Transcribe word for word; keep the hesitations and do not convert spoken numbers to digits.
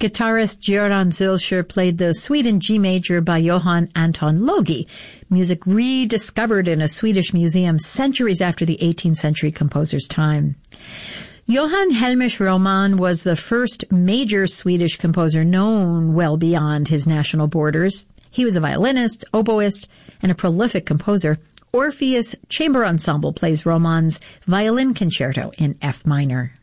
Guitarist Göran Zülscher played the Suite in G major by Johann Anton Logi, music rediscovered in a Swedish museum centuries after the eighteenth century composer's time. Johann Hellmich Roman was the first major Swedish composer known well beyond his national borders. He was a violinist, oboist, and a prolific composer. Orpheus Chamber Ensemble plays Roman's Violin Concerto in F minor.